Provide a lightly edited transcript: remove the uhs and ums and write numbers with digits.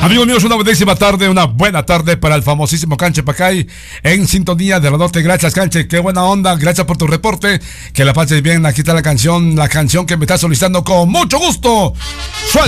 Amigos míos, una buenísima tarde, una buena tarde para el famosísimo Canche Pacay en sintonía de la norte. Gracias, Canche, qué buena onda, gracias por tu reporte. Que la pases bien, aquí está la canción que me está solicitando con mucho gusto.